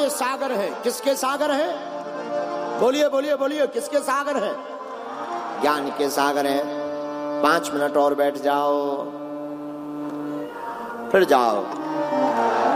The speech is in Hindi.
ये सागर है। किसके सागर है? बोलिए बोलिए बोलिए, किसके सागर है? ज्ञान के सागर है। 5 मिनट और बैठ जाओ, फिर जाओ।